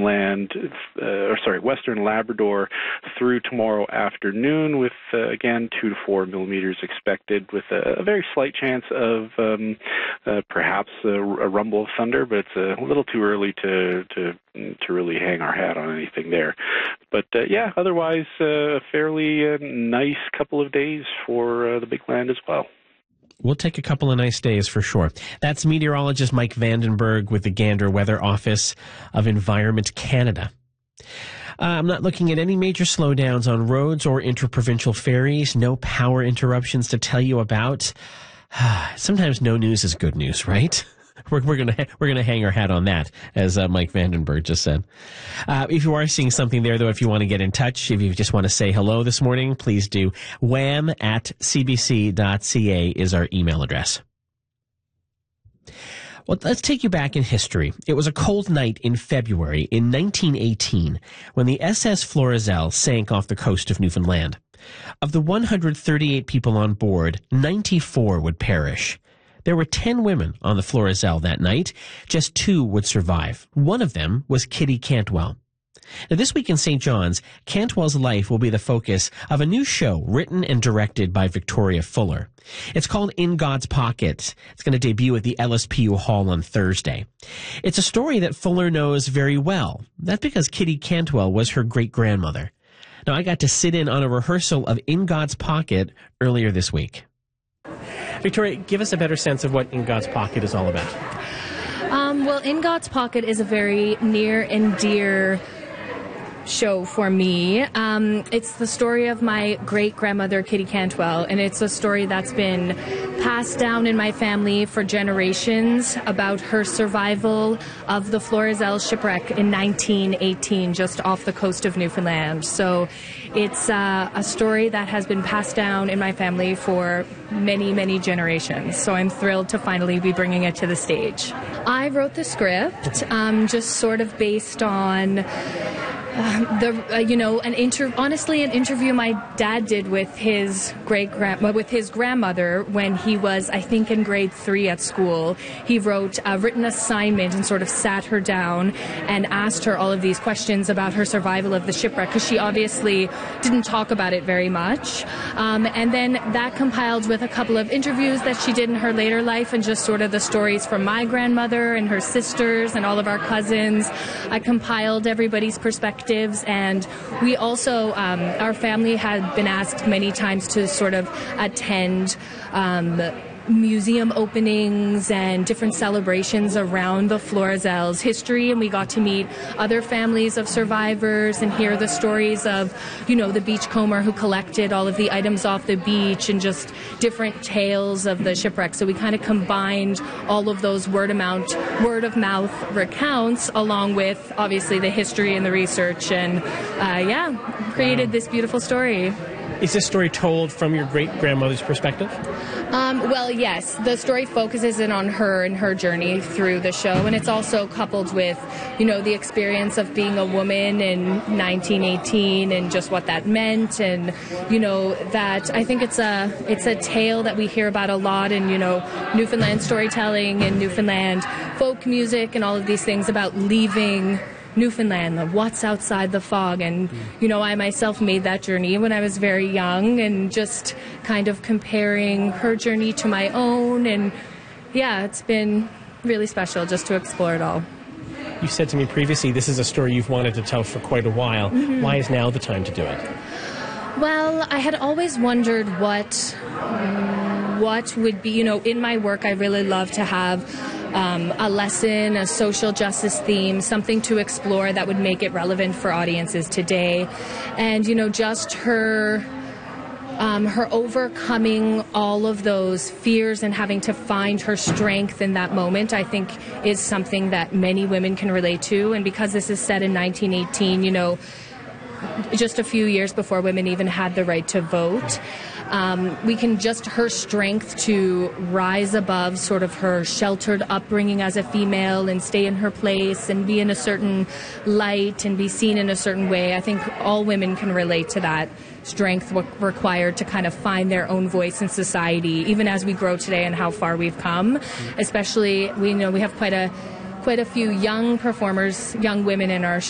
Western Labrador through tomorrow afternoon, with again 2 to 4 millimeters expected, with a very slight chance of perhaps a rumble of thunder, but it's a little too early to really hang our hat on anything there. But otherwise a fairly nice couple of days for the Big Land as well. We'll take a couple of nice days for sure. That's meteorologist Mike Vandenberg with the Gander Weather Office of Environment Canada. I'm not looking at any major slowdowns on roads or interprovincial ferries. No power interruptions to tell you about. Sometimes no news is good news, right? We're gonna hang our hat on that, as Mike Vandenberg just said. If you are seeing something there, though, if you want to get in touch, if you just want to say hello this morning, please do. wham@cbc.ca is our email address. Well, let's take you back in history. It was a cold night in February in 1918 when the SS Florizel sank off the coast of Newfoundland. Of the 138 people on board, 94 would perish. There were 10 women on the Florizel that night. Just 2 would survive. One of them was Kitty Cantwell. Now, this week in St. John's, Cantwell's life will be the focus of a new show written and directed by Victoria Fuller. It's called In God's Pocket. It's going to debut at the LSPU Hall on Thursday. It's a story that Fuller knows very well. That's because Kitty Cantwell was her great-grandmother. Now, I got to sit in on a rehearsal of In God's Pocket earlier this week. Victoria, give us a better sense of what In God's Pocket is all about. Well, In God's Pocket is a very near and dear show for me. It's the story of my great-grandmother, Kitty Cantwell, and it's a story that's been passed down in my family for generations about her survival of the Florizel shipwreck in 1918, just off the coast of Newfoundland. So it's a story that has been passed down in my family for many, many generations. So I'm thrilled to finally be bringing it to the stage. I wrote the script just sort of based on an interview my dad did with his grandmother when he was, I think, in grade 3 at school. He wrote a written assignment and sort of sat her down and asked her all of these questions about her survival of the shipwreck, because she obviously didn't talk about it very much. And then that compiled with a couple of interviews that she did in her later life, and just sort of the stories from my grandmother and her sisters and all of our cousins. I compiled everybody's perspectives. And we also, our family had been asked many times to sort of attend museum openings and different celebrations around the Florizel's history, and we got to meet other families of survivors and hear the stories of, the beachcomber who collected all of the items off the beach, and just different tales of the shipwreck. So we kind of combined all of those word of mouth recounts along with obviously the history and the research, and created this beautiful story. Is this story told from your great-grandmother's perspective? Well, yes. The story focuses in on her and her journey through the show, and it's also coupled with, the experience of being a woman in 1918 and just what that meant, and, that I think it's a tale that we hear about a lot in, Newfoundland storytelling and Newfoundland folk music and all of these things about leaving Newfoundland, what's outside the fog. And, I myself made that journey when I was very young, and just kind of comparing her journey to my own. And, it's been really special just to explore it all. You said to me previously, this is a story you've wanted to tell for quite a while. Mm-hmm. Why is now the time to do it? Well, I had always wondered what would be, in my work, I really love to have a lesson, a social justice theme, something to explore that would make it relevant for audiences today. And, just her overcoming all of those fears and having to find her strength in that moment, I think is something that many women can relate to. And because this is set in 1918, just a few years before women even had the right to vote, we can just her strength to rise above sort of her sheltered upbringing as a female and stay in her place and be in a certain light and be seen in a certain way. I think all women can relate to that strength required to kind of find their own voice in society, even as we grow today and how far we've come. Especially, we have quite a few young performers, young women in our